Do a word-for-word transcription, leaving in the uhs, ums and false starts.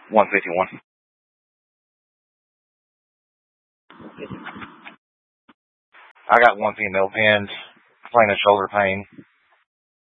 one fifty-one. I got one female pinned, complaining of shoulder pain.